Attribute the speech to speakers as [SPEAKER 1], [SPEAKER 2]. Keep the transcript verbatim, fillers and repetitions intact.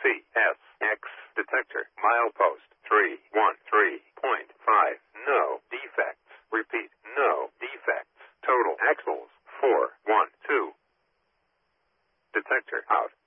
[SPEAKER 1] C S X detector. Milepost three one three point five. No defects. Repeat, no defects. Total axles four one two. Detector out.